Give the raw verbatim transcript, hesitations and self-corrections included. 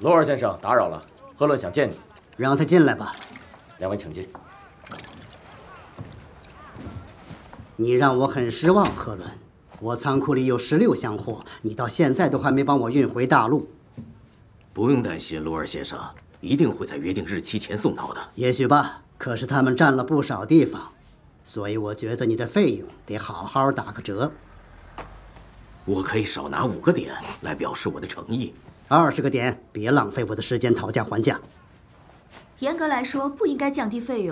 罗尔先生，打扰了，何伦想见你。 让他进来吧。 两位请进。 你让我很失望，何伦。我仓库里有十六箱货，你到现在都还没帮我运回大陆。 不用担心，罗尔先生一定会在约定日期前送到的。 也许吧，可是他们占了不少地方，所以我觉得你的费用得好好打个折。 我可以少拿五个点来表示我的诚意。 二十个点，别浪费我的时间讨价还价。 严格来说，不应该降低费用。